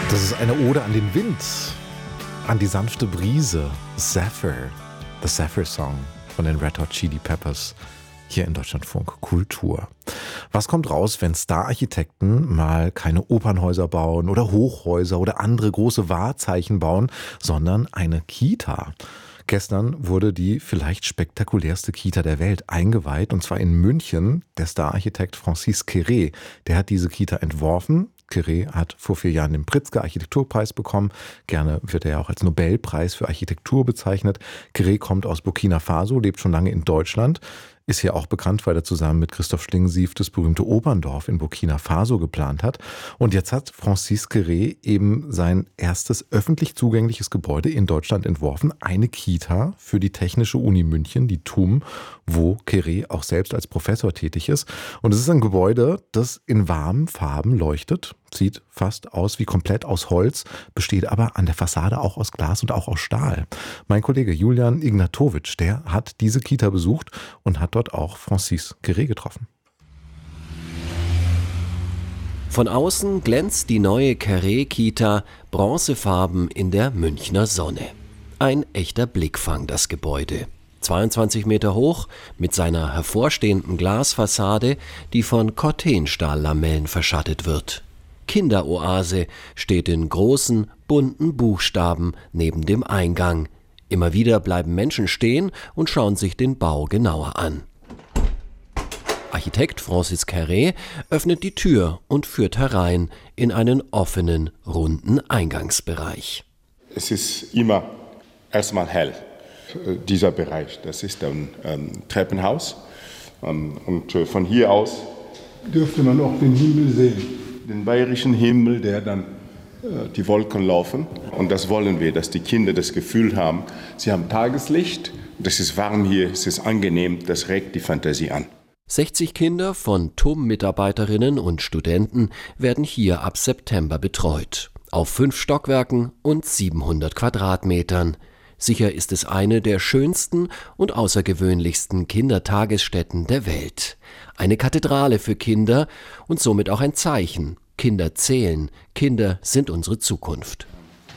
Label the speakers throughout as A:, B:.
A: Das ist eine Ode an den Wind, an die sanfte Brise. Zephyr, the Zephyr Song von den Red Hot Chili Peppers hier in Deutschlandfunk Kultur. Was kommt raus, wenn Star-Architekten mal keine Opernhäuser bauen oder Hochhäuser oder andere große Wahrzeichen bauen, sondern eine Kita? Gestern wurde die vielleicht spektakulärste Kita der Welt eingeweiht, und zwar in München. Der Star-Architekt Francis Kéré, der hat diese Kita entworfen. Kéré hat vor 4 Jahren den Pritzker Architekturpreis bekommen. Gerne wird er ja auch als Nobelpreis für Architektur bezeichnet. Kéré kommt aus Burkina Faso, lebt schon lange in Deutschland. Ist hier auch bekannt, weil er zusammen mit Christoph Schlingensief das berühmte Operndorf in Burkina Faso geplant hat. Und jetzt hat Francis Kéré eben sein erstes öffentlich zugängliches Gebäude in Deutschland entworfen. Eine Kita für die Technische Uni München, die TUM, wo Kéré auch selbst als Professor tätig ist. Und es ist ein Gebäude, das in warmen Farben leuchtet. Sieht fast aus wie komplett aus Holz, besteht aber an der Fassade auch aus Glas und auch aus Stahl. Mein Kollege Julian Ignatowitsch, der hat diese Kita besucht und hat dort auch Francis Kéré getroffen.
B: Von außen glänzt die neue Kéré-Kita bronzefarben in der Münchner Sonne. Ein echter Blickfang, das Gebäude. 22 Meter hoch, mit seiner hervorstehenden Glasfassade, die von Cortenstahllamellen verschattet wird. Kinderoase steht in großen, bunten Buchstaben neben dem Eingang. Immer wieder bleiben Menschen stehen und schauen sich den Bau genauer an. Architekt Francis Kéré öffnet die Tür und führt herein in einen offenen, runden Eingangsbereich.
C: Es ist immer erstmal hell, dieser Bereich. Das ist ein Treppenhaus. Und von hier aus dürfte man auch den Himmel sehen. Den bayerischen Himmel, der dann die Wolken laufen. Und das wollen wir, dass die Kinder das Gefühl haben, sie haben Tageslicht, das ist warm hier, es ist angenehm, das regt die Fantasie an.
B: 60 Kinder von TUM-Mitarbeiterinnen und Studenten werden hier ab September betreut. Auf 5 Stockwerken und 700 Quadratmetern. Sicher ist es eine der schönsten und außergewöhnlichsten Kindertagesstätten der Welt. Eine Kathedrale für Kinder und somit auch ein Zeichen. Kinder zählen, Kinder sind unsere Zukunft.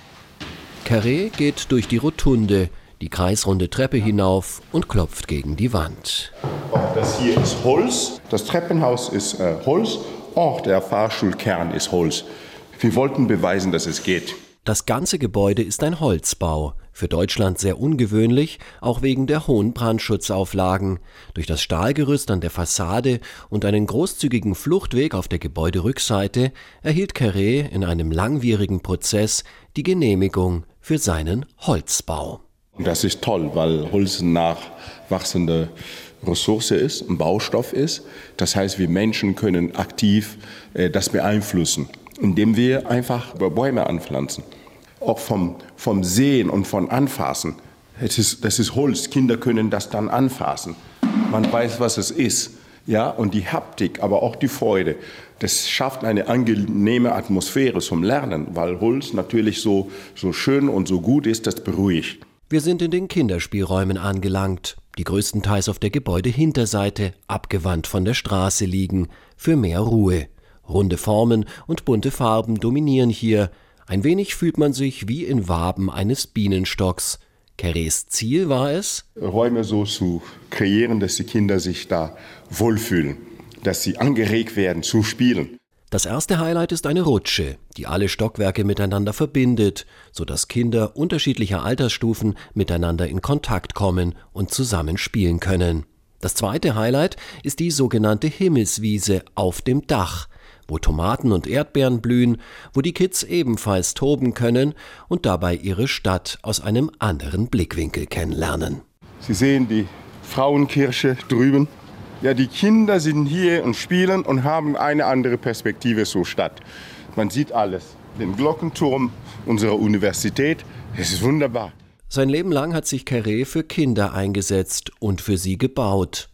B: Kéré geht durch die Rotunde, die kreisrunde Treppe hinauf und klopft gegen die Wand.
C: Das hier ist Holz, das Treppenhaus ist Holz, auch der Fahrschulkern ist Holz. Wir wollten beweisen, dass es geht.
B: Das ganze Gebäude ist ein Holzbau, für Deutschland sehr ungewöhnlich, auch wegen der hohen Brandschutzauflagen. Durch das Stahlgerüst an der Fassade und einen großzügigen Fluchtweg auf der Gebäuderückseite erhielt Kéré in einem langwierigen Prozess die Genehmigung für seinen Holzbau.
C: Das ist toll, weil Holz eine nachwachsende Ressource ist, ein Baustoff ist. Das heißt, wir Menschen können aktiv das beeinflussen, indem wir einfach Bäume anpflanzen. Auch vom Sehen und von Anfassen. Das ist Holz, Kinder können das dann anfassen. Man weiß, was es ist. Ja? Und die Haptik, aber auch die Freude, das schafft eine angenehme Atmosphäre zum Lernen, weil Holz natürlich so schön und so gut ist, das beruhigt.
B: Wir sind in den Kinderspielräumen angelangt, die größtenteils auf der Gebäudehinterseite, abgewandt von der Straße liegen, für mehr Ruhe. Runde Formen und bunte Farben dominieren hier. Ein wenig fühlt man sich wie in Waben eines Bienenstocks. Kérés Ziel war es,
C: Räume so zu kreieren, dass die Kinder sich da wohlfühlen, dass sie angeregt werden zu spielen.
B: Das erste Highlight ist eine Rutsche, die alle Stockwerke miteinander verbindet, sodass Kinder unterschiedlicher Altersstufen miteinander in Kontakt kommen und zusammen spielen können. Das zweite Highlight ist die sogenannte Himmelswiese auf dem Dach, wo Tomaten und Erdbeeren blühen, wo die Kids ebenfalls toben können und dabei ihre Stadt aus einem anderen Blickwinkel kennenlernen.
C: Sie sehen die Frauenkirche drüben. Ja, die Kinder sind hier und spielen und haben eine andere Perspektive zur Stadt. Man sieht alles. Den Glockenturm unserer Universität, es ist wunderbar.
B: Sein Leben lang hat sich Kéré für Kinder eingesetzt und für sie gebaut.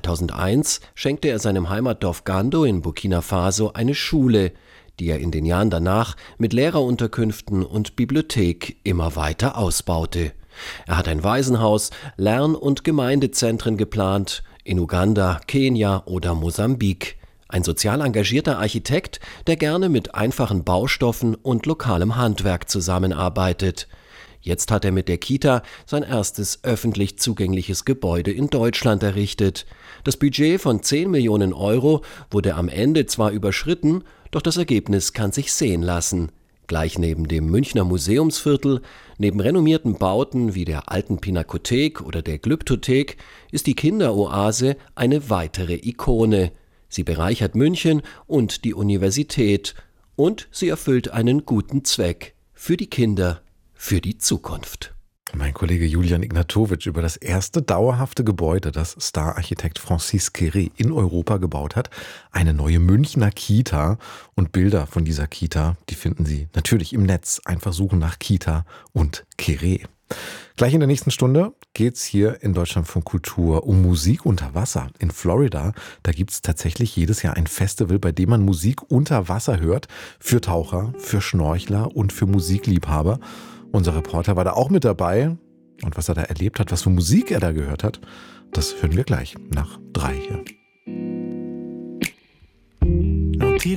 B: 2001 schenkte er seinem Heimatdorf Gando in Burkina Faso eine Schule, die er in den Jahren danach mit Lehrerunterkünften und Bibliothek immer weiter ausbaute. Er hat ein Waisenhaus, Lern- und Gemeindezentren geplant, in Uganda, Kenia oder Mosambik. Ein sozial engagierter Architekt, der gerne mit einfachen Baustoffen und lokalem Handwerk zusammenarbeitet. Jetzt hat er mit der Kita sein erstes öffentlich zugängliches Gebäude in Deutschland errichtet. Das Budget von 10 Millionen Euro wurde am Ende zwar überschritten, doch das Ergebnis kann sich sehen lassen. Gleich neben dem Münchner Museumsviertel, neben renommierten Bauten wie der Alten Pinakothek oder der Glyptothek, ist die Kinderoase eine weitere Ikone. Sie bereichert München und die Universität. Und sie erfüllt einen guten Zweck. Für die Kinder, für die Zukunft.
A: Mein Kollege Julian Ignatowitsch über das erste dauerhafte Gebäude, das Star-Architekt Francis Kéré in Europa gebaut hat. Eine neue Münchner Kita. Und Bilder von dieser Kita, die finden Sie natürlich im Netz. Einfach suchen nach Kita und Kéré. Gleich in der nächsten Stunde geht's hier in Deutschlandfunk Kultur um Musik unter Wasser. In Florida, da gibt's tatsächlich jedes Jahr ein Festival, bei dem man Musik unter Wasser hört. Für Taucher, für Schnorchler und für Musikliebhaber. Unser Reporter war da auch mit dabei. Und was er da erlebt hat, was für Musik er da gehört hat, das hören wir gleich nach 3 hier.